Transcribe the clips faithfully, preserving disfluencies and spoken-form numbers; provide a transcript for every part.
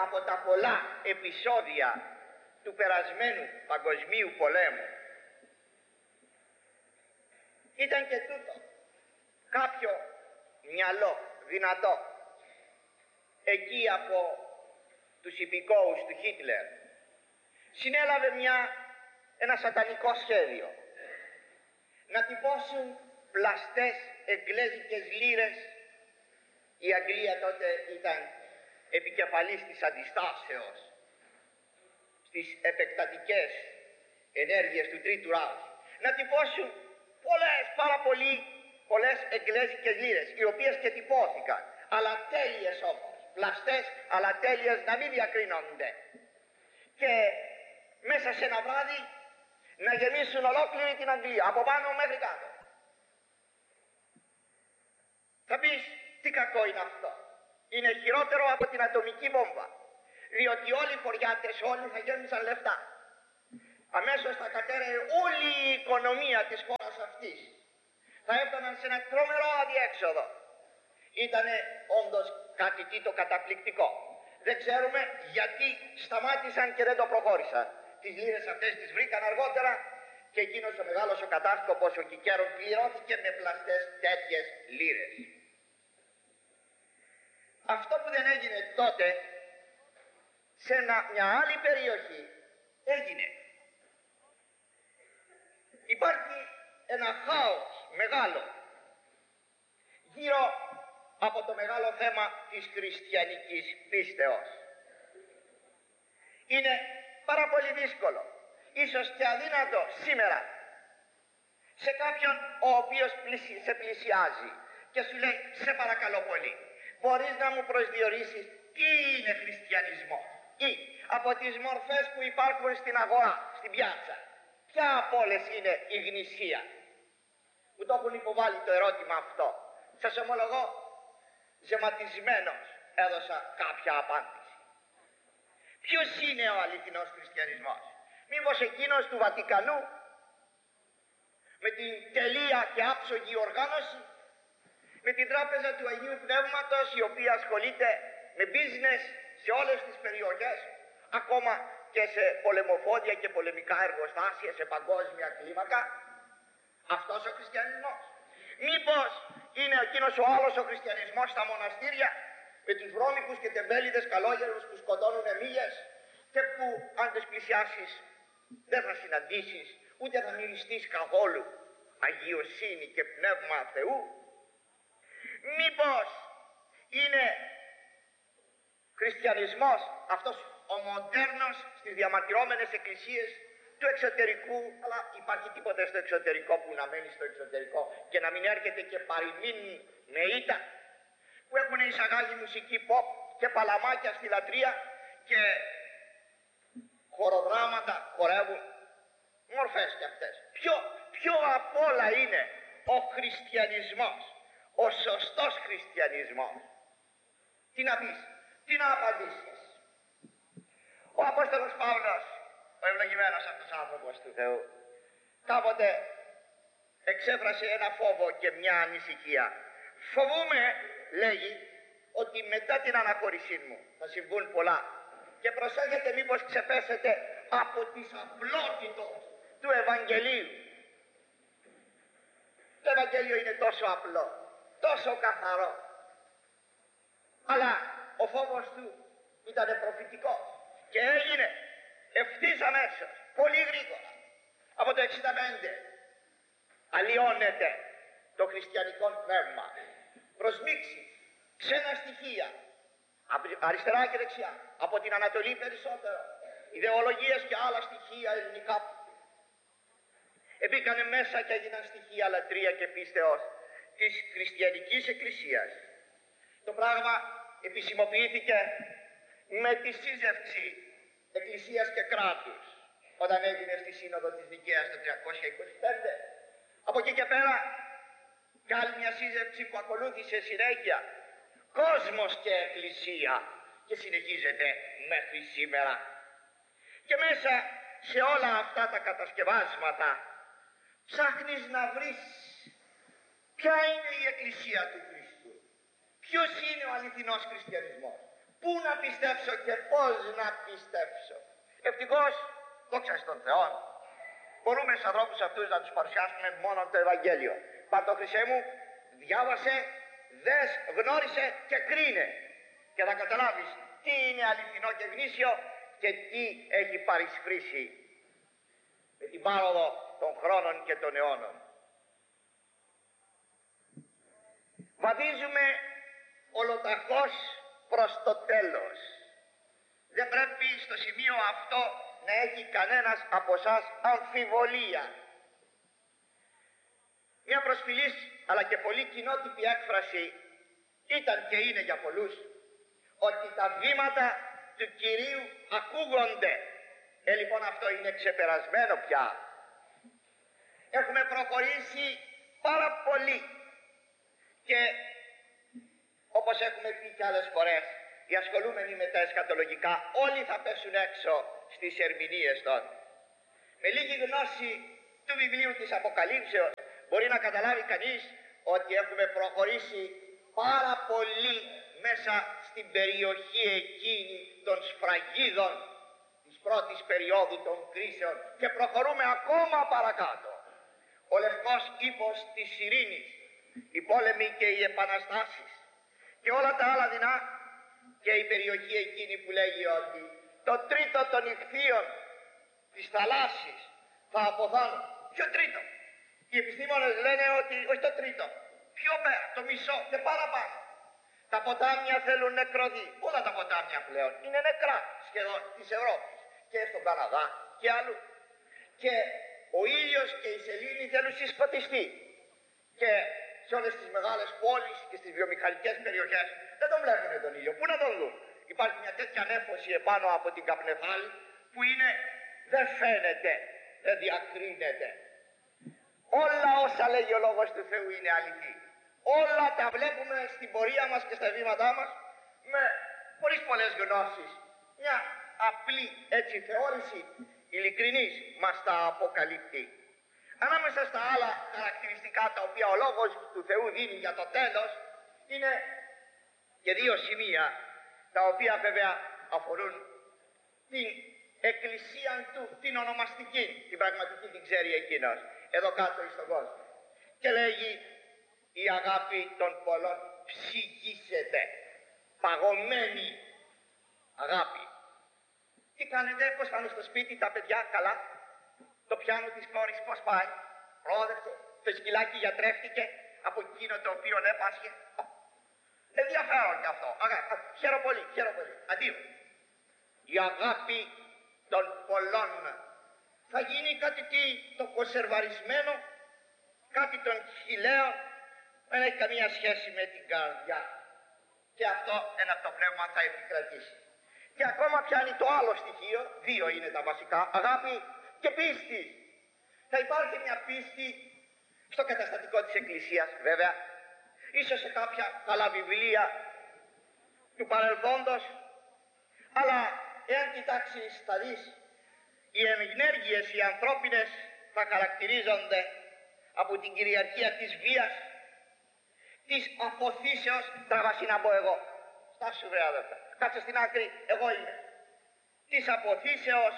από τα πολλά επεισόδια του περασμένου παγκοσμίου πολέμου ήταν και τούτο κάποιο μυαλό δυνατό εκεί από τους υπηκόους του Χίτλερ συνέλαβε μια, ένα σατανικό σχέδιο να τυπώσουν πλαστές εγγλέζικες λίρες. Η Αγγλία τότε ήταν επικεφαλής της αντιστάσεως στις επεκτατικές ενέργειες του Τρίτου Ράους, να τυπώσουν πολλές, πάρα πολύ πολλές εγγλέζικες λίρες, οι οποίες και τυπώθηκαν, αλλά τέλειες όμως, πλαστές αλλά τέλειες, να μην διακρίνονται, και μέσα σε ένα βράδυ να γεμίσουν ολόκληρη την Αγγλία, από πάνω μέχρι κάτω. Θα πεις, τι κακό είναι αυτό? Είναι χειρότερο από την ατομική βόμβα, διότι όλοι οι χωριάτες, όλοι θα γέμισαν λεφτά. Αμέσως θα κατέρεε όλη η οικονομία της χώρας αυτής. Θα έφταναν σε ένα τρομερό αδιέξοδο. Ήτανε όντως κάτι τι το καταπληκτικό. Δεν ξέρουμε γιατί σταμάτησαν και δεν το προχώρησαν. Τις λίρες αυτές τις βρήκαν αργότερα και εκείνος ο μεγάλος ο κατάσκοπος ο Κικέρον πληρώθηκε με πλαστές τέτοιες λίρες. Αυτό που δεν έγινε τότε σε ένα, μια άλλη περιοχή έγινε. Υπάρχει ένα χάος μεγάλο γύρω από το μεγάλο θέμα της χριστιανικής πίστεως. Είναι πάρα πολύ δύσκολο, ίσως και αδύνατο σήμερα, σε κάποιον ο οποίος πλησι, σε πλησιάζει και σου λέει, σε παρακαλώ πολύ, μπορείς να μου προσδιορίσεις τι είναι χριστιανισμός, ή από τις μορφές που υπάρχουν στην αγορά, στην πιάτσα, ποια από όλες είναι η γνησία? Μου το έχουν υποβάλει το ερώτημα αυτό. Σας ομολογώ, ζεματισμένος έδωσα κάποια απάντηση. Ποιος είναι ο αληθινός χριστιανισμός? Μήπως εκείνος του Βατικανού, με την τελεία και άψογη οργάνωση, με την τράπεζα του Αγίου Πνεύματος, η οποία ασχολείται με business σε όλες τις περιοχές, ακόμα και σε πολεμοφόδια και πολεμικά εργοστάσια σε παγκόσμια κλίμακα? Αυτός ο χριστιανισμός? Μήπως είναι εκείνος ο άλλος ο χριστιανισμός στα μοναστήρια, με τους βρώμικους και τεμπέληδες καλόγερους που σκοτώνουν εμίλιες και που αν τις πλησιάσεις δεν θα συναντήσεις ούτε θα μυριστείς καθόλου αγιοσύνη και πνεύμα Θεού? Μήπως είναι χριστιανισμός αυτός ο μοντέρνος στις διαμαρτυρόμενες εκκλησίες του εξωτερικού, αλλά υπάρχει τίποτε στο εξωτερικό που να μένει στο εξωτερικό και να μην έρχεται και παροιμήν με ήττα, που έχουν εισαγάγει μουσική pop και παλαμάκια στη λατρεία και χοροδράματα χορεύουν, μορφές κι αυτές. Ποιο, ποιο απ' όλα είναι ο χριστιανισμός, ο σωστός χριστιανισμός? Τι να πεις, τι να απαντήσεις? Ο Απόστολος Παύλος, ο ευλογημένος αυτός άνθρωπος του Θεού, κάποτε εξέφρασε ένα φόβο και μια ανησυχία. Φοβούμαι, λέγει, ότι μετά την αναχώρησή μου θα συμβούν πολλά και προσέχετε μήπως ξεπέσετε από τις απλότητες του Ευαγγελίου. Το Ευαγγέλιο είναι τόσο απλό, τόσο καθαρό, αλλά ο φόβος του ήταν προφητικός και έγινε ευθύς αμέσως, πολύ γρήγορα, από το εξήντα πέντε. Αλλοιώνεται το χριστιανικό πνεύμα, προσμίξει ξένα στοιχεία, αριστερά και δεξιά, από την Ανατολή περισσότερο, ιδεολογίες και άλλα στοιχεία ελληνικά. Επίκανε μέσα και έγιναν στοιχεία λατρεία και πίστεως της χριστιανικής εκκλησίας. Το πράγμα επισημοποιήθηκε με τη σύζευξη εκκλησίας και κράτους όταν έγινε στη Σύνοδο της Νικαίας το τριακόσια είκοσι πέντε. Από εκεί και πέρα κι άλλη μια σύζευξη που ακολούθησε συνέχεια, κόσμος και εκκλησία, και συνεχίζεται μέχρι σήμερα. Και μέσα σε όλα αυτά τα κατασκευάσματα ψάχνεις να βρεις ποια είναι η εκκλησία του Χριστού, ποιος είναι ο αληθινός χριστιανισμός, Πού να πιστέψω και πώς να πιστέψω? Ευτυχώς, δόξα στον Θεό, μπορούμε στους ανθρώπους αυτούς να τους παρουσιάσουμε μόνο το Ευαγγέλιο. Πάρ' το, Χρυσέ μου, διάβασε, δες, γνώρισε και κρίνε. Και θα καταλάβεις τι είναι αληθινό και γνήσιο και τι έχει παρισφρήσει με την πάροδο των χρόνων και των αιώνων. Βαδίζουμε ολοταχώς προς το τέλος. Δεν πρέπει στο σημείο αυτό να έχει κανένας από εσάς αμφιβολία. Μια προσφυλής αλλά και πολύ κοινότυπη έκφραση ήταν και είναι για πολλούς ότι τα βήματα του Κυρίου ακούγονται. Ε, λοιπόν, αυτό είναι ξεπερασμένο πια. Έχουμε προχωρήσει πάρα πολύ και όπως έχουμε πει και άλλες φορές, οι ασχολούμενοι με τα εσκατολογικά όλοι θα πέσουν έξω στις ερμηνείες των. Με λίγη γνώση του βιβλίου της Αποκαλύψεως μπορεί να καταλάβει κανείς ότι έχουμε προχωρήσει πάρα πολύ μέσα στην περιοχή εκείνη των σφραγίδων της πρώτης περίοδου των κρίσεων και προχωρούμε ακόμα παρακάτω. Ο λευκός ύπος της ειρήνης, οι πόλεμοι και οι επαναστάσεις και όλα τα άλλα δεινά και η περιοχή εκείνη που λέγει ότι το τρίτο των ηχθείων της θαλάσσης θα αποθάνουν. Ποιο τρίτο? Οι επιστήμονες λένε ότι όχι το τρίτο, πιο πέρα, το μισό και παραπάνω. Τα ποτάμια θέλουν νεκροδί. Όλα τα ποτάμια πλέον είναι νεκρά σχεδόν της Ευρώπης και στον Καναδά και αλλού. Και ο ήλιος και η σελήνη θέλουν συσκοτιστεί. Και σε όλες τις μεγάλες πόλεις και στις βιομηχανικές περιοχές δεν τον βλέπουν τον ήλιο. Πού να τον δουν? Υπάρχει μια τέτοια νέφωση επάνω από την καπνεφάλη που είναι, δεν φαίνεται, δεν διακρίνεται. Όλα όσα λέγει ο Λόγος του Θεού είναι αληθή. Όλα τα βλέπουμε στην πορεία μας και στα βήματά μας με χωρίς πολλές γνώσεις. Μια απλή έτσι θεώρηση ειλικρινής μας τα αποκαλύπτει. Ανάμεσα στα άλλα χαρακτηριστικά τα οποία ο Λόγος του Θεού δίνει για το τέλος είναι και δύο σημεία τα οποία βέβαια αφορούν την εκκλησία του, την ονομαστική, την πραγματική την ξέρει εκείνος, εδώ κάτω στον κόσμο. Και λέγει η αγάπη των πολλών ψυγίσεται, παγωμένη αγάπη. Τι κάνετε, πώς πάνε στο σπίτι τα παιδιά, καλά? Το πιάνο της κόρης πώς πάει? Πρόδευσε, το σκυλάκι γιατρεύτηκε από εκείνο το οποίο έπασχε. Ενδιαφέρον και αυτό. Αγάπη, χαίρομαι πολύ, χαίρομαι πολύ. Αντίο. Η αγάπη των πολλών θα γίνει κάτι τι, το κονσερβαρισμένο, κάτι των χιλέων, δεν έχει καμία σχέση με την καρδιά. Και αυτό ένα το πνεύμα θα επικρατήσει. Και ακόμα πιάνει το άλλο στοιχείο, δύο είναι τα βασικά, αγάπη και πίστη. Θα υπάρχει μια πίστη στο καταστατικό της Εκκλησίας, βέβαια, ίσως σε κάποια καλά βιβλία του παρελθόντος, αλλά εάν κοιτάξεις θα δεις, οι ενέργειες οι ανθρώπινες θα χαρακτηρίζονται από την κυριαρχία της βίας, της αποθήσεως, τραβασί να μπω εγώ, στάσου βρε αδερφέ, κάτσε στην άκρη, εγώ είμαι, της αποθήσεως,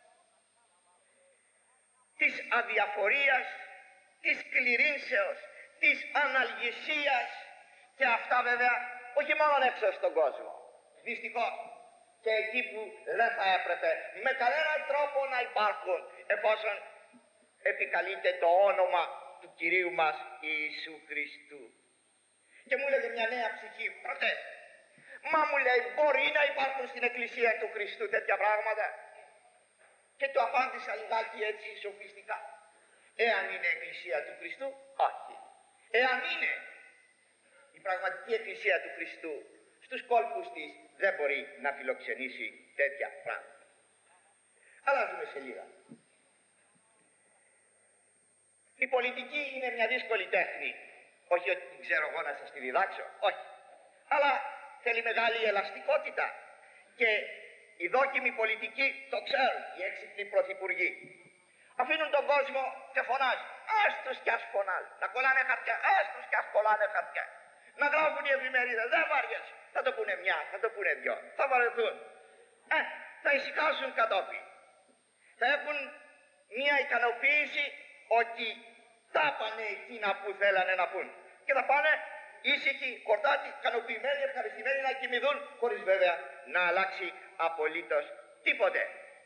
της αδιαφορίας, της κληρύνσεως, της αναλγησίας και αυτά βέβαια όχι μόνο έξω στον κόσμο, δυστυχώς και εκεί που δεν θα έπρεπε με κανέναν τρόπο να υπάρχουν εφόσον επικαλείται το όνομα του Κυρίου μας Ιησού Χριστού. Και μου έλεγε μια νέα ψυχή προτές, μα μου λέει μπορεί να υπάρχουν στην Εκκλησία του Χριστού τέτοια πράγματα? Και του απάντησα λιγάκι έτσι σοφιστικά, εάν είναι Εκκλησία του Χριστού, όχι. Εάν είναι η πραγματική Εκκλησία του Χριστού, στους κόλπους της δεν μπορεί να φιλοξενήσει τέτοια πράγματα. Αλλάζουμε σελίδα. Η πολιτική είναι μια δύσκολη τέχνη. Όχι ότι την ξέρω εγώ να σας τη διδάξω, όχι. Αλλά θέλει μεγάλη ελαστικότητα. Και οι δόκιμοι πολιτικοί το ξέρουν, οι έξυπνοι πρωθυπουργοί. Αφήνουν τον κόσμο και φωνάζουν. Άστος κι ας φωνάζουν. Να κολλάνε χαρτιά. Άστος κι ας κολλάνε χαρτιά. Να γράφουν οι εφημερίδες. Δεν βαριέσαι. θα το πούνε μια, θα το πούνε δυο, θα βαρεθούν. Ε, θα ησυχάσουν κατόπιν. Θα έχουν μια ικανοποίηση ότι τα πάνε εκείνα που θέλανε να πούν. Και θα πάνε ήσυχοι, κορτάτοι, ικανοποιημένοι, ευχαριστημένοι να κοιμηθούν, χωρίς βέβαια να αλλάξει απολύτως τίποτε.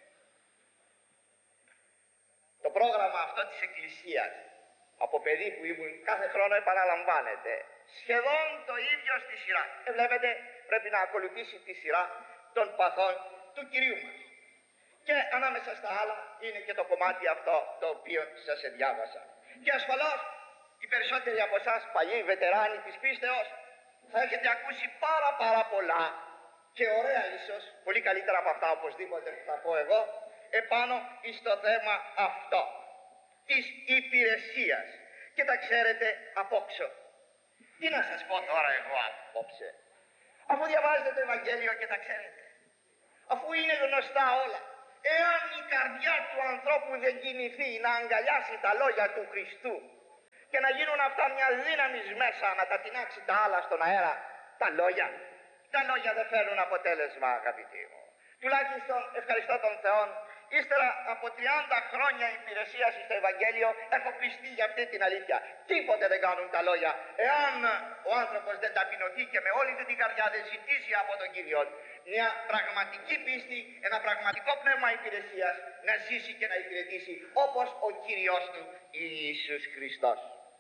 Το πρόγραμμα αυτό της Εκκλησίας, από παιδί που ήμουν, κάθε χρόνο επαναλαμβάνεται. Σχεδόν το ίδιο στη σειρά. Ε, βλέπετε, πρέπει να ακολουθήσει τη σειρά των παθών του Κυρίου μας. Και ανάμεσα στα άλλα είναι και το κομμάτι αυτό το οποίο σας διάβασα. Και ασφαλώς οι περισσότεροι από εσάς, παλιοί βετεράνοι της πίστεως, θα έχετε ακούσει πάρα πάρα πολλά και ωραία ίσως, πολύ καλύτερα από αυτά οπωσδήποτε που θα πω εγώ, επάνω στο θέμα αυτό της υπηρεσίας. Και τα ξέρετε απόξω. Τι να σας πω τώρα εγώ απόψε, αφού διαβάζετε το Ευαγγέλιο και τα ξέρετε, αφού είναι γνωστά όλα, εάν η καρδιά του ανθρώπου δεν κινηθεί να αγκαλιάσει τα λόγια του Χριστού και να γίνουν αυτά μια δύναμη μέσα να τα τεινάξει τα άλλα στον αέρα, τα λόγια, τα λόγια δεν φέρνουν αποτέλεσμα, αγαπητοί μου. Τουλάχιστον ευχαριστώ τον Θεό, ύστερα από τριάντα χρόνια υπηρεσίας στο Ευαγγέλιο έχω πιστεί για αυτή την αλήθεια. Τίποτε δεν κάνουν τα λόγια εάν ο άνθρωπος δεν ταπεινωθεί και με όλη του την καρδιά δεν ζητήσει από τον Κύριο μια πραγματική πίστη, ένα πραγματικό πνεύμα υπηρεσίας, να ζήσει και να υπηρετήσει όπως ο Κύριος του Ιησούς Χριστός.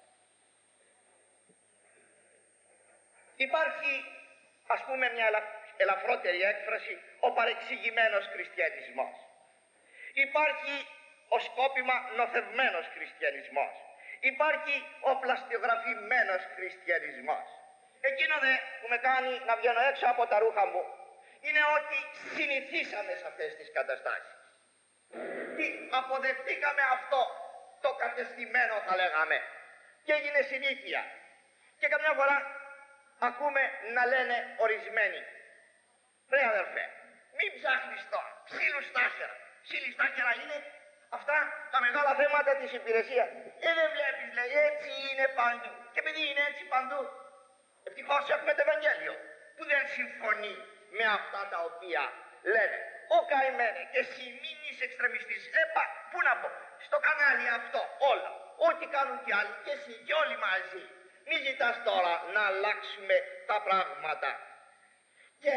Υπάρχει, ας πούμε, μια ελαφρότερη έκφραση, ο παρεξηγημένος χριστιανισμός. Υπάρχει ο σκόπιμα νοθευμένος χριστιανισμός. Υπάρχει ο πλαστιογραφημένος χριστιανισμός. Εκείνο δε που με κάνει να βγαίνω έξω από τα ρούχα μου είναι ότι συνηθίσαμε σε αυτές τις καταστάσεις. Τι αποδεχτήκαμε αυτό το κατεστημένο, θα λέγαμε, και έγινε συνήθεια. Και καμιά φορά ακούμε να λένε ορισμένοι, ρε αδερφέ, μην ψάχνεις τώρα, ψήλους στάχερα. Ψήλους στάχερα είναι αυτά τα μεγάλα θέματα της υπηρεσίας. Ε, δεν βλέπεις, λέει, έτσι είναι παντού. Και επειδή είναι έτσι παντού, ευτυχώς έχουμε το Ευαγγέλιο που δεν συμφωνεί με αυτά τα οποία λένε. Ο καημένε και εσύ μην είσαι εξτρεμιστής. Έπα, πού να πω, στο κανάλι αυτό όλο, ό,τι κάνουν κι άλλοι και εσύ και όλοι μαζί. Μην ζητάς τώρα να αλλάξουμε τα πράγματα. Και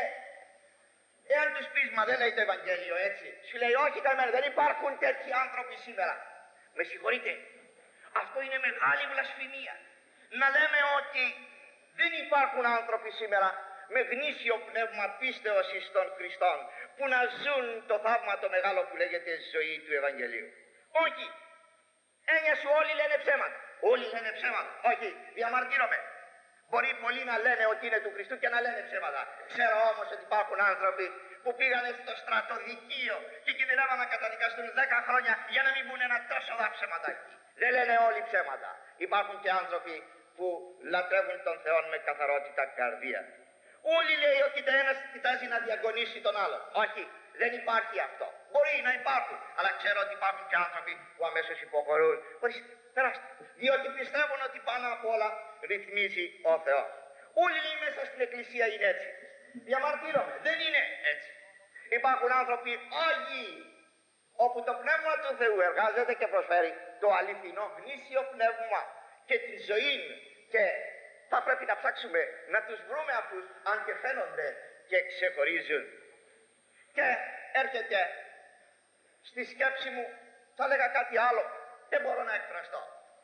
εάν τους πεις, μα δεν λέει το Ευαγγέλιο έτσι, σου λέει όχι καημένε, δεν υπάρχουν τέτοιοι άνθρωποι σήμερα. Με συγχωρείτε, αυτό είναι μεγάλη βλασφημία. Να λέμε ότι δεν υπάρχουν άνθρωποι σήμερα με γνήσιο πνεύμα πίστεως εις των Χριστών που να ζουν το θαύμα το μεγάλο που λέγεται ζωή του Ευαγγελίου. Όχι. Έννοια σου όλοι λένε ψέματα. Όλοι λένε ψέματα. Όχι. Διαμαρτύρομαι. Μπορεί πολλοί να λένε ότι είναι του Χριστού και να λένε ψέματα. Ξέρω όμως ότι υπάρχουν άνθρωποι που πήγανε στο στρατοδικείο και κινδυνεύαν να καταδικαστούν δέκα χρόνια για να μην μπουν ένα τόσο δά ψέματάκι. Δεν λένε όλοι ψέματα. Υπάρχουν και άνθρωποι που λατρεύουν τον Θεό με καθαρότητα καρδία. Όλοι λέει ότι το ένας κοιτάζει να διαγωνίσει τον άλλον. Όχι, δεν υπάρχει αυτό. Μπορεί να υπάρχουν, αλλά ξέρω ότι υπάρχουν και άνθρωποι που αμέσως υποχωρούν. Περάστε. Διότι πιστεύουν ότι πάνω απ' όλα ρυθμίζει ο Θεός. Όλοι λέει μέσα στην Εκκλησία είναι έτσι. Διαμαρτύρομαι, δεν είναι έτσι. Υπάρχουν άνθρωποι άγιοι, όπου το Πνεύμα του Θεού εργάζεται και προσφέρει το αληθινό γνήσιο πνεύμα και τη ζωή, και θα πρέπει να ψάξουμε να τους βρούμε αυτούς, αν και φαίνονται και ξεχωρίζουν. Και έρχεται στη σκέψη μου, θα λέγα κάτι άλλο, δεν μπορώ να εκφραστώ.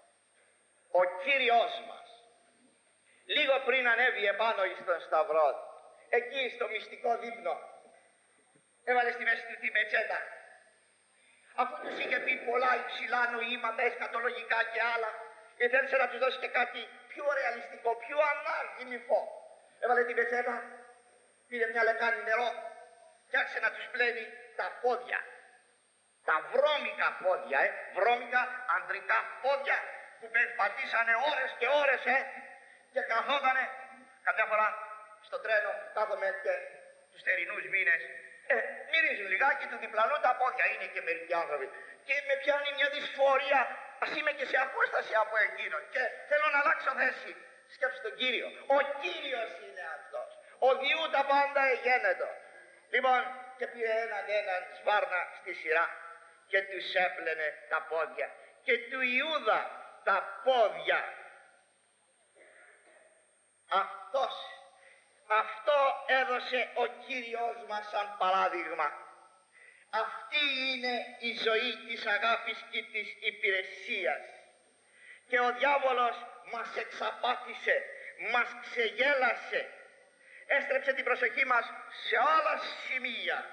Ο Κύριος μας, λίγο πριν ανέβει επάνω στον Σταυρό, εκεί στο μυστικό δείπνο, έβαλε στη μέση του τη μετσέτα. Αφού τους είχε πει πολλά υψηλά νοήματα, εσκατολογικά και άλλα, και θέλησε να τους δώσει και κάτι πιο ρεαλιστικό, πιο ανάγλυφο. Έβαλε τη μετσέτα, πήρε μια λεκάνη νερό και άρχισε να τους πλένει τα πόδια. Τα βρώμικα πόδια, ε, βρώμικα ανδρικά πόδια που περπατήσανε ώρες και ώρες, ε, και καθότανε. Κάποια φορά στο τρένο κάθομαι και τους θερινούς μήνες, ε, μυρίζουν λιγάκι του διπλανού τα πόδια, είναι και μερικοί άνθρωποι. Και με πιάνει μια δυσφορία, ας είμαι και σε απόσταση από εκείνον και θέλω να αλλάξω θέση. Σκέψου τον Κύριο. Ο Κύριος είναι αυτός. οδηγού τα πάντα εγένετο. Λοιπόν, και πήρε έναν έναν σβάρνα στη σειρά και τους έπλαινε τα πόδια και του Ιούδα τα πόδια. Αυτός, αυτό έδωσε ο Κύριος μας σαν παράδειγμα. Αυτή είναι η ζωή της αγάπης και της υπηρεσίας. Και ο διάβολος μας εξαπάτησε, μας ξεγέλασε, έστρεψε την προσοχή μας σε όλα σημεία.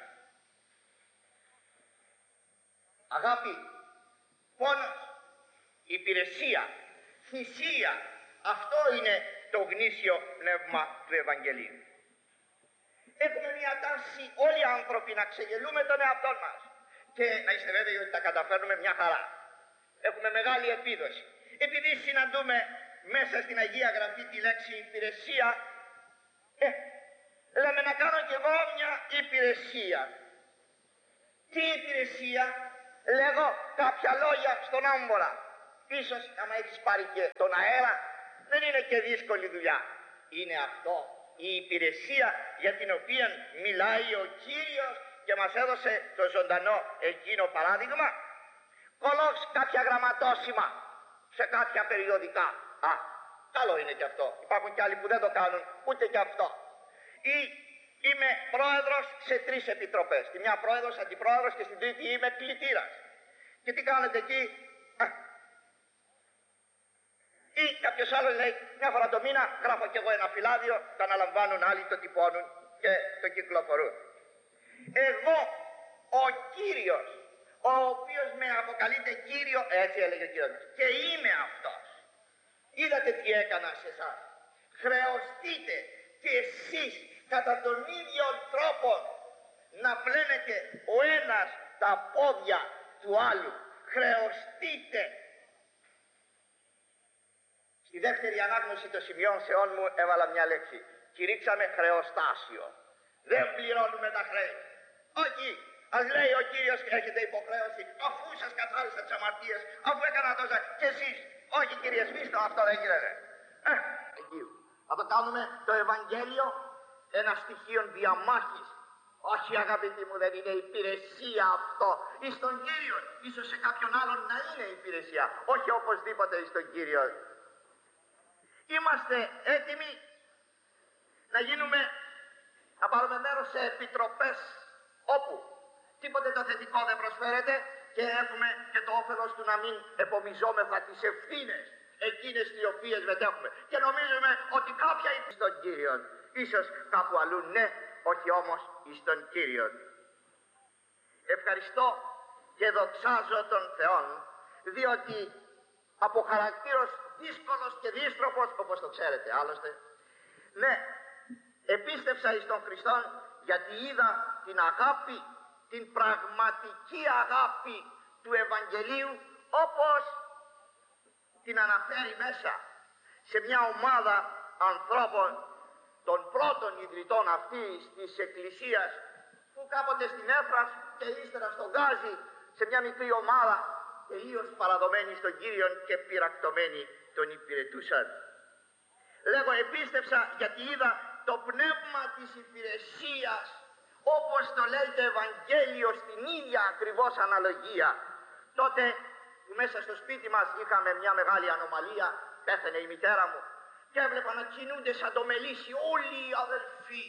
Αγάπη, πόνος, υπηρεσία, θυσία, αυτό είναι το γνήσιο πνεύμα του Ευαγγελίου. Έχουμε μια τάση όλοι οι άνθρωποι να ξεγελούμε τον εαυτό μας και να είστε βέβαιοι ότι τα καταφέρνουμε μια χαρά. Έχουμε μεγάλη επίδοση. Επειδή συναντούμε μέσα στην Αγία Γραφή τη λέξη υπηρεσία, ε, λέμε να κάνω κι εγώ μια υπηρεσία. Τι υπηρεσία? Λέγω κάποια λόγια στον άμμορα. Ίσως άμα έχεις πάρει και τον αέρα, δεν είναι και δύσκολη δουλειά. Είναι αυτό η υπηρεσία για την οποία μιλάει ο Κύριος και μας έδωσε το ζωντανό εκείνο παράδειγμα. Κολώς κάποια γραμματόσημα σε κάποια περιοδικά. Α, καλό είναι και αυτό. Υπάρχουν και άλλοι που δεν το κάνουν, ούτε και αυτό. Ή είμαι πρόεδρος σε τρεις επιτροπές. Στη μια πρόεδρος, αντιπρόεδρος και στην τρίτη είμαι κλητήρας. Και τι κάνετε εκεί? Α. Ή κάποιος άλλος λέει, μια φορά το μήνα γράφω κι εγώ ένα φυλάδιο, το αναλαμβάνουν άλλοι, το τυπώνουν και το κυκλοφορούν. Εγώ, ο Κύριος, ο οποίος με αποκαλείται Κύριο, έτσι έλεγε ο Κύριος, και είμαι αυτός. Είδατε τι έκανα σε εσάς? Χρεωστείτε και εσείς κατά τον ίδιο τρόπο να πλένετε ο ένας τα πόδια του άλλου. Χρεωστείτε. Στη δεύτερη ανάγνωση των σημειώσεών μου έβαλα μια λέξη. Κηρύξαμε χρεοστάσιο. Δεν πληρώνουμε τα χρέη. Όχι. Ας λέει ο Κύριος έχετε υποχρέωση, αφού σας καθάρισα τις αμαρτίες, αφού έκανα τόσα και εσείς. Όχι κύριε, σβήστο, αυτό δεν γίνεται. Ε, εκεί. Θα το κάνουμε το Ευαγγέλιο ένα στοιχείο διαμάχης. Όχι αγαπητοί μου, δεν είναι υπηρεσία αυτό. Εις τον Κύριο, ίσως σε κάποιον άλλον να είναι υπηρεσία. Όχι οπωσδήποτε εις τον Κύριο. Είμαστε έτοιμοι να γίνουμε, να πάρουμε μέρος σε επιτροπές όπου τίποτε το θετικό δεν προσφέρεται και έχουμε και το όφελος του να μην επομιζόμεθα τις ευθύνες εκείνες τις οποίες μετέχουμε και νομίζουμε ότι κάποια είναι στον Κύριο. Ίσως κάπου αλλού ναι, όχι όμως εις τον Κύριο. Ευχαριστώ και δοξάζω τον Θεόν, διότι από χαρακτήρος δύσκολος και δύστροπος, όπως το ξέρετε άλλωστε, ναι, επίστεψα εις τον Χριστό γιατί είδα την αγάπη, την πραγματική αγάπη του Ευαγγελίου όπως την αναφέρει μέσα σε μια ομάδα ανθρώπων, των πρώτων ιδρυτών αυτής της Εκκλησίας, που κάποτε στην Έφρας και ύστερα στον Γάζι, σε μια μικρή ομάδα τελείως παραδομένη στον Κύριο και πειρακτωμένη τον υπηρετούσαν. Λέγω επίστεψα γιατί είδα το πνεύμα της υπηρεσίας όπως το λέει το Ευαγγέλιο στην ίδια ακριβώς αναλογία. Τότε που μέσα στο σπίτι μας είχαμε μια μεγάλη ανομαλία, πέθανε η μητέρα μου και έβλεπα να κινούνται σαν το μελίσι όλοι οι αδελφοί,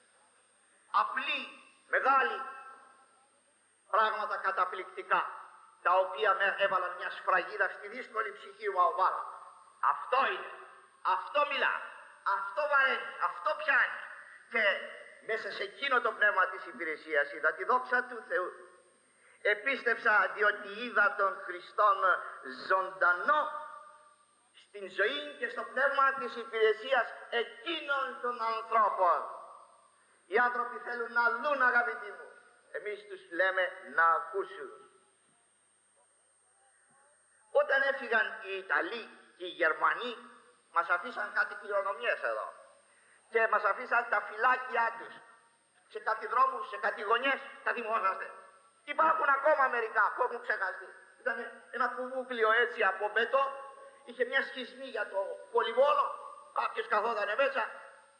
απλοί, μεγάλοι, πράγματα καταπληκτικά, τα οποία με έβαλαν μια σφραγίδα στη δύσκολη ψυχή μου αβάρα. Αυτό είναι, αυτό μιλά, αυτό βαραίνει, αυτό πιάνει. Και μέσα σε εκείνο το πνεύμα της υπηρεσίας είδα τη δόξα του Θεού. Επίστεψα διότι είδα τον Χριστόν ζωντανό στην ζωή και στο πνεύμα της υπηρεσίας εκείνων των ανθρώπων. Οι άνθρωποι θέλουν να δουν αγαπητοί μου, εμείς τους λέμε να ακούσουν. Όταν έφυγαν οι Ιταλοί και οι Γερμανοί μας αφήσαν κάτι κληρονομιές εδώ και μας αφήσαν τα φυλάκια τους σε κάτι δρόμους, σε κάτι γωνιές, τα θυμόσαστε. Υπάρχουν ακόμα μερικά που έχουν ξεχαστεί. Ήταν ένα κουβούκλιο έτσι από μπετό, είχε μια σχισμή για το πολυβόλο, κάποιος καθότανε μέσα.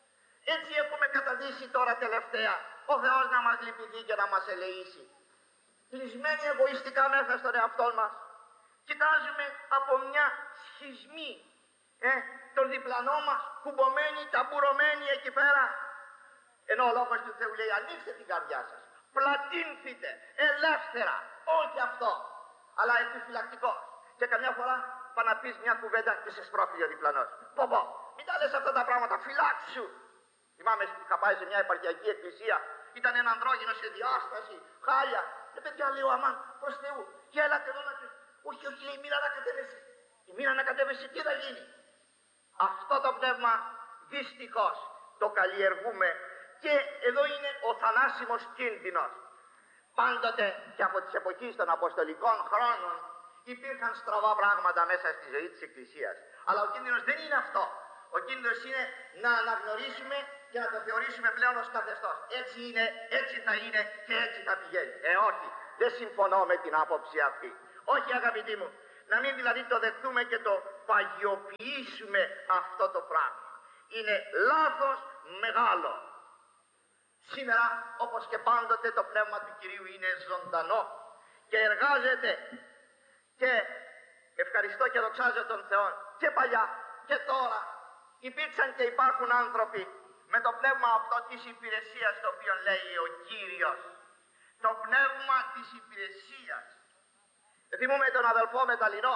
Έτσι έχουμε καταδείξει τώρα τελευταία. Ο Θεός να μας λυπηθεί και να μας ελεήσει. Κλεισμένοι εγωιστικά μέσα στον εαυτό μας. Κοιτάζουμε από μια σχισμή ε, τον διπλανό μας, κουμπωμένοι, ταμπουρωμένοι εκεί πέρα. Ενώ ο λόγος του Θεού λέει ανοίξτε την καρδιά σας. Πλατύνθητε ελεύθερα. Όχι αυτό. Αλλά επιφυλακτικός. Και καμιά φορά πάει να πεις μια κουβέντα και σε σπρώχνει ο διπλανός. Πω πω, μην τα λες αυτά τα πράγματα, φυλάξου. Θυμάμαι είχα πάει σε μια επαρχιακή εκκλησία, ήταν ένα ανδρόγυνο σε διάσταση, χάλια. Και παιδιά λέω αμάν, προς Θεού, και έλατε εδώ να του. Όχι, όχι, λέει, μην ανακατεύεσαι. Η μην ανακατεύεσαι, τι θα γίνει. Αυτό το πνεύμα δυστυχώς το καλλιεργούμε. Και εδώ είναι ο θανάσιμος κίνδυνος. Πάντοτε και από τις εποχές των Αποστολικών χρόνων υπήρχαν στραβά πράγματα μέσα στη ζωή της Εκκλησίας. Αλλά ο κίνδυνος δεν είναι αυτό. Ο κίνδυνος είναι να αναγνωρίσουμε και να το θεωρήσουμε πλέον ως καθεστώς. Έτσι είναι, έτσι θα είναι και έτσι θα πηγαίνει. Ε, όχι, δεν συμφωνώ με την άποψη αυτή. Όχι, αγαπητοί μου, να μην δηλαδή το δεχτούμε και το παγιοποιήσουμε αυτό το πράγμα. Είναι λάθος μεγάλο. Σήμερα, όπως και πάντοτε, το πνεύμα του Κυρίου είναι ζωντανό και εργάζεται και ευχαριστώ και δοξάζω τον Θεό και παλιά και τώρα υπήρξαν και υπάρχουν άνθρωποι με το πνεύμα αυτό της υπηρεσίας το οποίο λέει ο Κύριος. Το πνεύμα της υπηρεσίας. Θυμούμε τον αδελφό Μεταλλινό,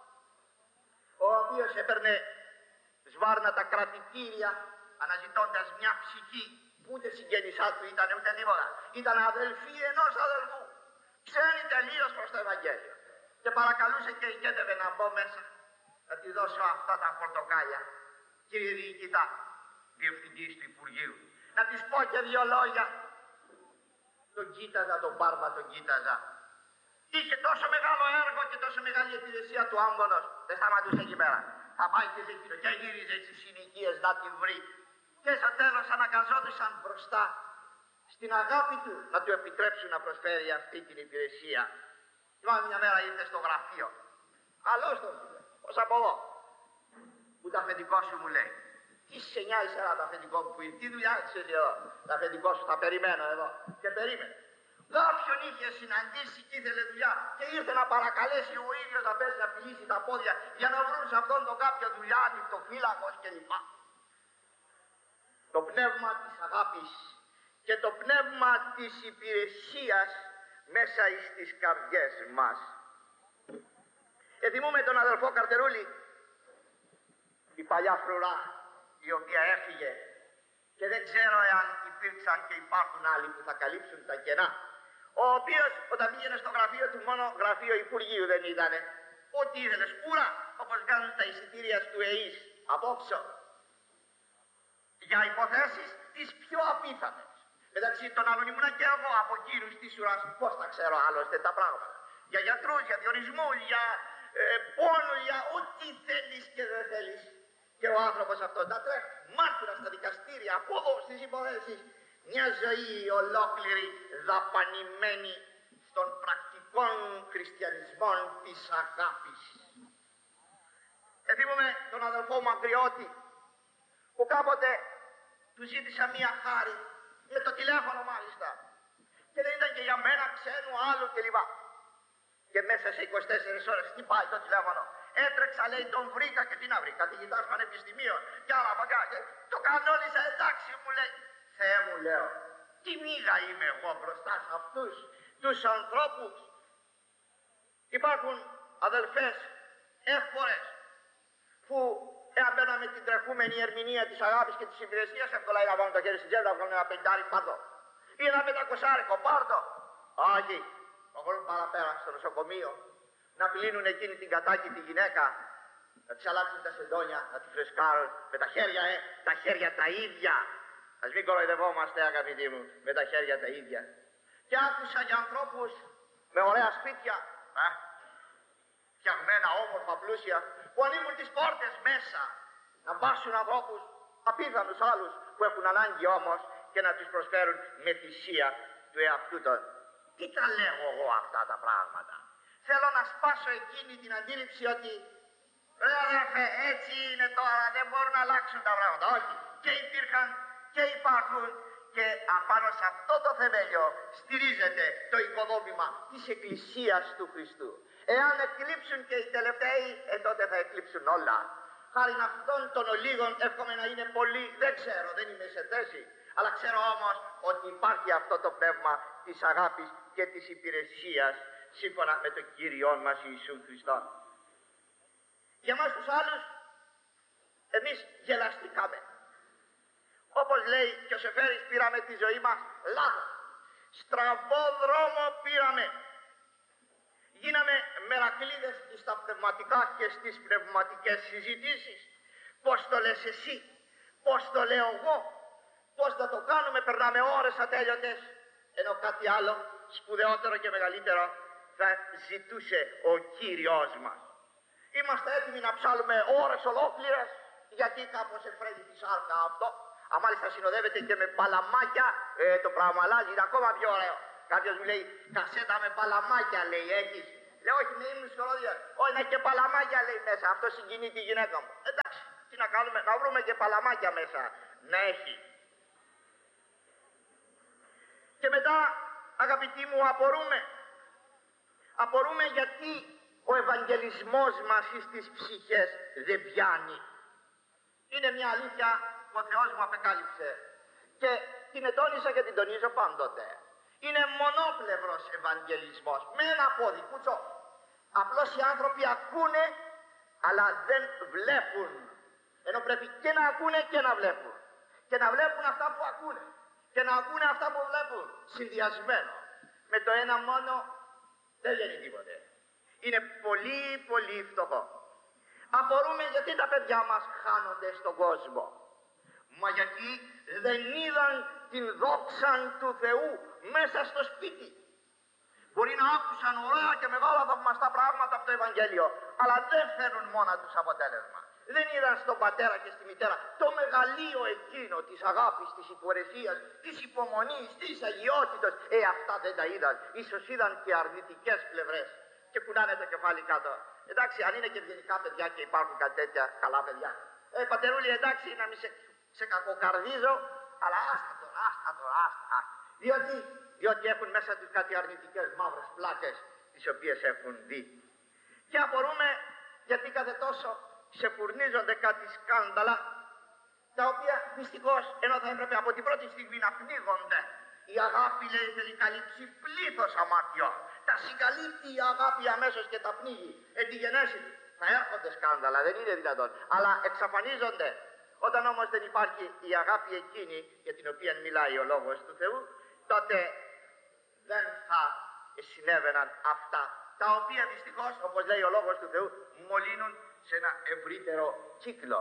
ο οποίος έπαιρνε σβάρνα τα κρατητήρια αναζητώντας μια ψυχή που ούτε συγγένισά του ήταν ούτε τίποτα. Ήταν αδελφή ενός αδελφού, ξένη τελείως προς το Ευαγγέλιο. Και παρακαλούσε και ηγέτευε να μπω μέσα, να τη δώσω αυτά τα πορτοκάλια. Κύριε Διοικητά, διευθυντής του Υπουργείου, να της πω και δύο λόγια. Τον κοίταζα, τον Μπάρμπα τον κοίταζα. Είχε τόσο μεγάλο έργο και τόσο μεγάλη υπηρεσία του άμπονος. Δεν σταματούσε εκεί πέρα. Θα πάει και σε εκείνο και γύριζε στις συνοικίες να την βρει. Και στο τέλος αναγκαζόντουσαν μπροστά στην αγάπη του να του επιτρέψουν να προσφέρει αυτή την υπηρεσία. Θυμάμαι μια μέρα ήρθε στο γραφείο. Καλώς τον είπε. Πώς από εδώ. Που το αφεντικό σου μου λέει. Τι σε νοιάζει εσένα το αφεντικό μου που ήρθε. Τι δουλειά έχεις εδώ. Το αφεντικό σου θα περιμένω εδώ. Και περίμενε. Κάποιον είχε συναντήσει και ήθελε δουλειά και ήρθε να παρακαλέσει ο ίδιος να πέσει να πηγήσει τα πόδια για να βρουν σε αυτόν τον κάποιο δουλειά, νυχτοφύλακος κλπ. Το πνεύμα της αγάπης και το πνεύμα της υπηρεσίας μέσα στις καρδιές μας. Εθιμούμε τον αδελφό Καρτερούλη, η παλιά φρουρά η οποία έφυγε και δεν ξέρω εάν υπήρξαν και υπάρχουν άλλοι που θα καλύψουν τα κενά. Ο οποίος όταν πήγαινε στο γραφείο του, μόνο γραφείο Υπουργείου δεν ήτανε. Ό,τι ήθελε σκούρα, όπως κάνουν τα εισιτήρια του ΕΙΣ απόψε. Για υποθέσεις τις πιο απίθανες. Μεταξύ των άλλων ήμουνα και εγώ από εκείνους της ουράς. Πώς τα ξέρω άλλωστε τα πράγματα. Για γιατρούς, για διορισμού, για ε, πόνο, για ό,τι θέλεις και δεν θέλεις. Και ο άνθρωπος αυτός να τρέχει μάρτυρα στα δικαστήρια, από εδώ στις υποθέσεις. Μια ζωή ολόκληρη δαπανημένη στον πρακτικών χριστιανισμών της αγάπης. Εθίμουμε τον αδελφό μου Αγκριώτη που κάποτε του ζήτησα μία χάρη με το τηλέφωνο μάλιστα και δεν ήταν και για μένα ξένου άλλου κλπ. Και μέσα σε είκοσι τέσσερις ώρες χτυπάει το τηλέφωνο. Έτρεξα, λέει, τον βρήκα και τι να βρήκα. Καθηγητάς πανεπιστημίων και άλλα παγκά. Το κανόνισα, εντάξει, μου λέει. Θεέ μου, λέω, τι μίγα είμαι εγώ μπροστά σε αυτούς τους ανθρώπους. Υπάρχουν αδελφές εύπορες που εάν μπαίναμε την τρεχούμενη ερμηνεία της αγάπης και της υπηρεσίας, εύκολα είναι να βάλουν το χέρι στην τσέπη, να βγάλουν ένα πεντάρι πάρτο. Ή ένα πεντακοσάρικο πάρτο. Όχι, προχωρούν παραπέρα στο νοσοκομείο, να πλύνουν εκείνη την κατάκητη γυναίκα, να της αλλάξουν τα σεντόνια, να τη φρεσκάρουν με τα χέρια, ε, τα χέρια τα ίδια. Ας μην κοροϊδευόμαστε, αγαπητοί μου, με τα χέρια τα ίδια. Και άκουσα για ανθρώπους με ωραία σπίτια, ε, φτιαγμένα, όμορφα, πλούσια, που ανοίγουν τις πόρτες μέσα, να βάσουν ανθρώπους, απίθανους άλλους, που έχουν ανάγκη όμως και να τους προσφέρουν με θυσία του εαυτού των. Τι τα λέγω εγώ αυτά τα πράγματα. Θέλω να σπάσω εκείνη την αντίληψη ότι ρε αδερφέ, έτσι είναι τώρα, δεν μπορούν να αλλάξουν τα πράγματα. Όχι. Και υπήρχαν και υπάρχουν και απάνω σε αυτό το θεμέλιο στηρίζεται το οικοδόμημα της Εκκλησίας του Χριστού. Εάν εκλείψουν και οι τελευταίοι, ε, τότε θα εκλείψουν όλα. Χάρη αυτών των ολίγων εύχομαι να είναι πολλοί, δεν ξέρω, δεν είμαι σε θέση. Αλλά ξέρω όμως ότι υπάρχει αυτό το πνεύμα της αγάπης και της υπηρεσίας σύμφωνα με τον Κύριό μας Ιησού Χριστό. Για μας τους άλλους, εμείς γελαστικάμε. Όπως λέει και ο Σεφέρης, πήραμε τη ζωή μας λάθος. Στραβό δρόμο πήραμε. Γίναμε μερακλείδες στα πνευματικά και στις πνευματικές συζητήσεις. Πώς το λες εσύ, πώς το λέω εγώ, πώς θα το κάνουμε, περνάμε ώρες ατέλειωτες. Ενώ κάτι άλλο, σπουδαιότερο και μεγαλύτερο, θα ζητούσε ο Κύριος μας. Είμαστε έτοιμοι να ψάλουμε ώρες ολόκληρες, γιατί κάπως εφραίνει τη σάρκα αυτό. Αν μάλιστα συνοδεύεται και με παλαμάκια, ε, το πράγμα αλλάζει, είναι ακόμα πιο ωραίο. Κάποιος μου λέει, κασέτα με παλαμάκια, λέει, έχεις. Λέω, όχι, με ήμουν στο ρόδιο. Όχι, να και παλαμάκια, λέει, μέσα. Αυτό συγκινεί τη γυναίκα μου. Εντάξει, τι να κάνουμε, να βρούμε και παλαμάκια μέσα. Να έχει. Και μετά, αγαπητοί μου, απορούμε. Απορούμε γιατί ο ευαγγελισμός μας στις ψυχές δεν πιάνει. Είναι μια αλήθεια που ο Θεός μου απεκάλυψε και την ετώνησα και την τονίζω πάντοτε. Είναι μονόπλευρος ευαγγελισμός, με ένα πόδι, κουτσό. Απλώς οι άνθρωποι ακούνε, αλλά δεν βλέπουν. Ενώ πρέπει και να ακούνε και να βλέπουν. Και να βλέπουν αυτά που ακούνε. Και να ακούνε αυτά που βλέπουν. Συνδυασμένο. Με το ένα μόνο δεν γίνει τίποτε. Είναι πολύ πολύ φτωχό. Απορούμε γιατί τα παιδιά μας χάνονται στον κόσμο. Μα γιατί δεν είδαν την δόξα του Θεού μέσα στο σπίτι. Μπορεί να άκουσαν ωραία και μεγάλα θαυμαστά πράγματα από το Ευαγγέλιο, αλλά δεν φέρνουν μόνα τους αποτέλεσμα. Δεν είδαν στον πατέρα και στη μητέρα το μεγαλείο εκείνο της αγάπης, της υπορεσίας, της υπομονής, της αγιότητας. Ε, αυτά δεν τα είδαν. Ίσως είδαν και αρνητικές πλευρές και κουνάνε το κεφάλι κάτω. Εντάξει, αν είναι και ευγενικά παιδιά και υπάρχουν κάτι τέτοια καλά παιδιά. Ε, πατερούλη, εντάξει, να μην σε, σε κακοκαρδίζω, αλλά άστα τώρα, άστα τώρα, άστα, άστα. Διότι, διότι έχουν μέσα τους κάτι αρνητικές μαύρες πλάκες, τις οποίες έχουν δει. Και απορούμε γιατί κάθε τόσο ξεφουρνίζονται κάτι σκάνδαλα, τα οποία δυστυχώς, ενώ θα έπρεπε από την πρώτη στιγμή να πνίγονται. Η αγάπη, λέει, θέλει καλύψει πλήθος αμαρτιών. Τα συγκαλύπτει η αγάπη αμέσως και τα πνίγει. Εν τη γενέση θα έρχονται σκάνδαλα, δεν είναι δυνατόν. Αλλά εξαφανίζονται. Όταν όμως δεν υπάρχει η αγάπη εκείνη για την οποία μιλάει ο Λόγος του Θεού, τότε δεν θα συνέβαιναν αυτά, τα οποία δυστυχώς, όπως λέει ο Λόγος του Θεού, μολύνουν σε ένα ευρύτερο κύκλο.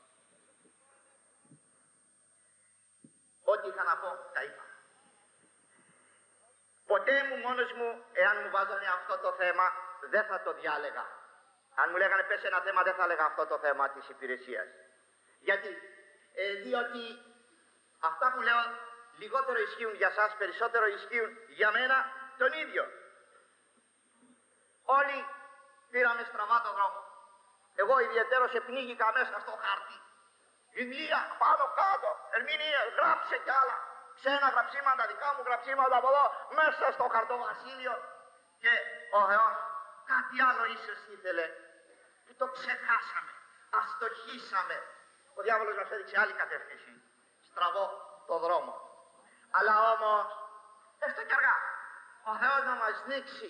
Ό,τι είχα να πω, τα είπα. Ποτέ μου μόνος μου, εάν μου βάζανε αυτό το θέμα, δεν θα το διάλεγα. Αν μου λέγανε πες ένα θέμα, δεν θα έλεγα αυτό το θέμα της υπηρεσίας. Γιατί, ε, διότι αυτά που λέω λιγότερο ισχύουν για σας, περισσότερο ισχύουν για μένα τον ίδιο. Όλοι πήραμε στραβά τον δρόμο. Εγώ ιδιαίτερος επνίγηκα μέσα στο χάρτη. Βιβλία πάνω κάτω, ερμηνεία, γράψε κι άλλα. Ξένα γραψίματα, δικά μου γραψίματα από εδώ, μέσα στο χαρτοβασίλειο. Και ο Θεός κάτι άλλο ίσως ήθελε που το ξεχάσαμε, αστοχήσαμε. Ο διάβολος μας έδειξε άλλη κατεύθυνση, στραβό το δρόμο. Αλλά όμως, έστω κι αργά, ο Θεός να μας δείξει.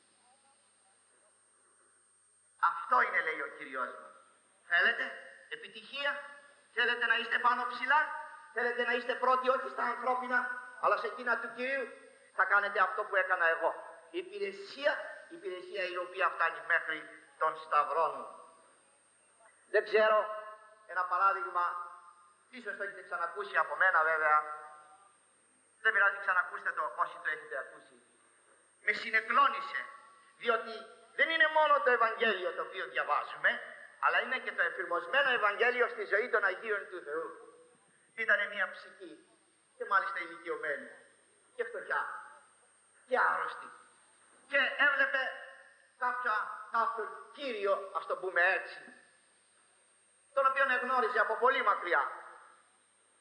Αυτό είναι, λέει ο Κύριος μας. Θέλετε επιτυχία, θέλετε να είστε πάνω ψηλά, θέλετε να είστε πρώτοι όχι στα ανθρώπινα, αλλά σε εκείνα του Κυρίου, θα κάνετε αυτό που έκανα εγώ. Η υπηρεσία, η υπηρεσία η οποία φτάνει μέχρι τον σταυρό μου. Δεν ξέρω, ένα παράδειγμα, ίσως το έχετε ξανακούσει από μένα βέβαια, δεν πειράζει, ξανακούστε το όσοι το έχετε ακούσει. Με συνεκλώνησε, διότι δεν είναι μόνο το Ευαγγέλιο το οποίο διαβάζουμε, αλλά είναι και το εφηρμοσμένο Ευαγγέλιο στη ζωή των Αγίων του Θεού. Ήτανε μια ψυχή, και μάλιστα ηλικιωμένη, και φτωχιά, και άρρωστη. Και έβλεπε κάποια, κάποιον Κύριο, ας το πούμε έτσι, τον οποίον εγνώριζε από πολύ μακριά.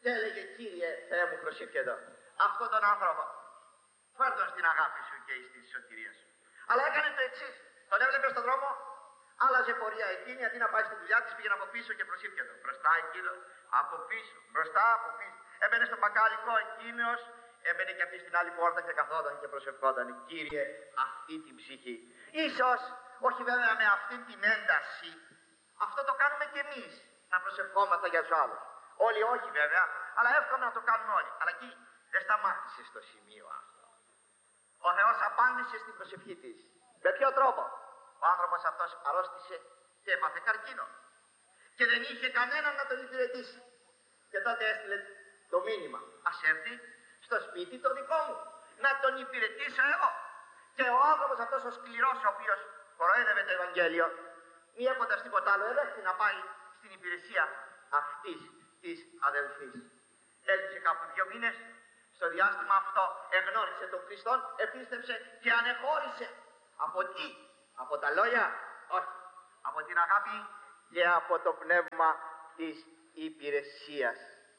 και έλεγε, Κύριε Θεέ μου, προσήφιε εδώ, αυτόν τον άνθρωπο φέρ' τον στην αγάπη σου και στη σωτηρία σου. Αλλά έκανε το εξής, τον έβλεπε στον δρόμο, άλλαζε πορεία εκείνη, αντί να πάει στη δουλειά της πήγαινε από πίσω και προσήφιε εδώ. Μπροστά εκείνο, από πίσω, μπροστά, από πίσω. Έμπαινε στο μπακάλικο εκείνος, έμπαινε και αυτή στην άλλη πόρτα και καθόταν και προσευχόταν. Κύριε, αυτή την ψυχή. Ίσως, όχι βέβαια με αυτή την ένταση, αυτό το κάνουμε κι εμείς, να προσευχόμαστε για τους άλλους. Όλοι όχι βέβαια, αλλά εύκολο να το κάνουμε όλοι. Αλλά εκεί δεν σταμάτησε στο σημείο αυτό. Ο Θεός απάντησε στην προσευχή της. Με ποιο τρόπο? Ο άνθρωπος αυτός αρρώστησε και έπαθε καρκίνο. Και δεν είχε κανέναν να τον υπηρετήσει. Και τότε έστειλε το μήνυμα. Ας έρθει στο σπίτι το δικό μου, να τον υπηρετήσω εγώ. Και ο άνθρωπος αυτός ο σκληρός, ο οποίος κοροϊδεύε το Ευαγγέλιο, μη έχοντας τίποτα άλλο, έδεχτη να πάει στην υπηρεσία αυτής της αδελφής. Έλειψε κάπου δύο μήνες. Στο διάστημα αυτό εγνώρισε τον Χριστόν, επίστεψε και ανεχώρησε. Από τι? Από τα λόγια? Όχι. Από την αγάπη και από το πνεύμα της υπηρεσίας.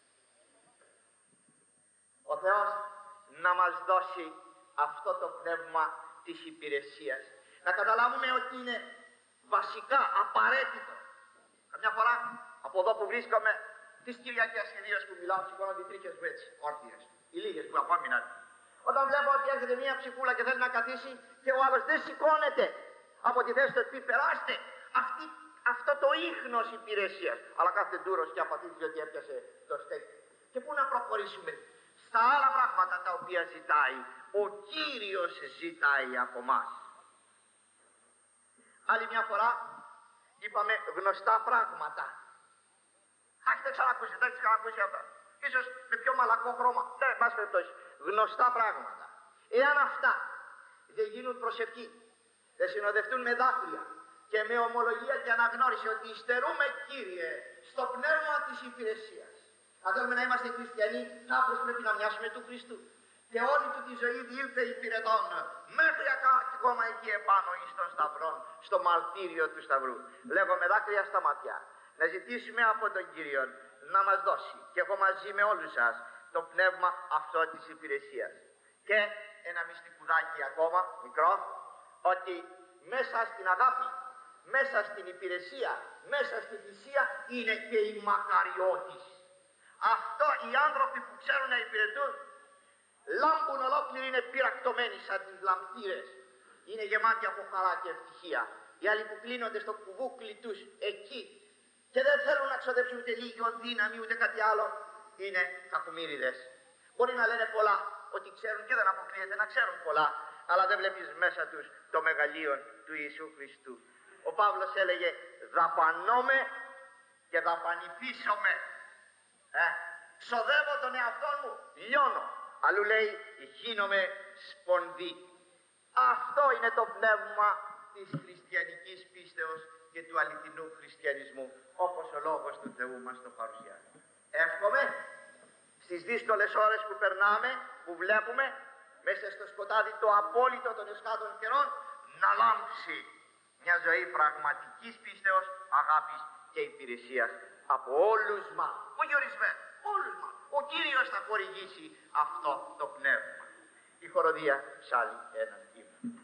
Ο Θεός να μας δώσει αυτό το πνεύμα της υπηρεσίας. Να καταλάβουμε ότι είναι βασικά απαραίτητο. Καμιά φορά από εδώ που βρίσκομαι, τις Κυριακές ιδίως που μιλάω, σηκώνονται οι τρίχες μου έτσι, όρθιες. Οι λίγες που απόμειναν. Όταν βλέπω ότι έρχεται μία ψυχούλα και θέλει να καθίσει και ο άλλος δεν σηκώνεται από τη θέση του, πει περάστε. Αυτή, αυτό το ίχνος υπηρεσίας. Αλλά κάθε ντούρος και απαθής ότι έπιασε το στέκι. Και πού να προχωρήσουμε? Στα άλλα πράγματα τα οποία ζητάει. Ο Κύριος ζητάει από μας. Άλλη μια φορά είπαμε γνωστά πράγματα. Έχετε ξανακούσει, δεν έχετε ξανακούσει αυτά. Ίσως με πιο μαλακό χρώμα. Ναι, εν πάση περιπτώσει. Γνωστά πράγματα. Εάν αυτά δεν γίνουν προσευχή, δεν συνοδευτούν με δάκρυα και με ομολογία και αναγνώριση ότι υστερούμε, Κύριε, στο πνεύμα της υπηρεσίας. Αν θέλουμε να είμαστε χριστιανοί, κάπως πρέπει να μοιάσουμε του Χριστού. Και όλη του τη ζωή διήλθε υπηρετών, μέχρι ακόμα εκεί επάνω εις των σταυρών, στο μαρτύριο του Σταυρού. Λέγω με δάκρυα στα μάτια, να ζητήσουμε από τον Κύριο να μας δώσει, και εγώ μαζί με όλους σας, το πνεύμα αυτό της υπηρεσίας. Και ένα μυστικουδάκι ακόμα, μικρό, ότι μέσα στην αγάπη, μέσα στην υπηρεσία, μέσα στη θυσία είναι και η μακαριότης. Αυτό οι άνθρωποι που ξέρουν να υπηρετούν, λάμπουν ολόκληροι, είναι πυρακτωμένοι σαν τις λαμπτήρες. Είναι γεμάτοι από χαρά και ευτυχία. Οι άλλοι που κλείνονται στο κουβούκλι τους εκεί και δεν θέλουν να ξοδέψουν ούτε λίγο δύναμη ούτε κάτι άλλο, είναι κακομοίριδες. Μπορεί να λένε πολλά, ότι ξέρουν και δεν αποκλείεται να ξέρουν πολλά, αλλά δεν βλέπεις μέσα τους το μεγαλείο του Ιησού Χριστού. Ο Παύλος έλεγε δαπανώμε και δαπανηθήσομαι. Ε, ξοδεύω τον εαυτό μου, λιώνω. Αλλού λέει γίνομαι σπονδί. Αυτό είναι το πνεύμα της χριστιανικής πίστεως και του αληθινού χριστιανισμού, όπως ο Λόγος του Θεού μας το παρουσιάζει. Εύχομαι στις δύσκολες ώρες που περνάμε, που βλέπουμε, μέσα στο σκοτάδι το απόλυτο των εσχάτων καιρών, να λάμψει μια ζωή πραγματικής πίστεως, αγάπης και υπηρεσίας από όλους μας. Όχι ορισμένοι, όλους μας. Ο Κύριος θα χορηγήσει αυτό το πνεύμα. Η χοροδία ψάλλει έναν ύμνο.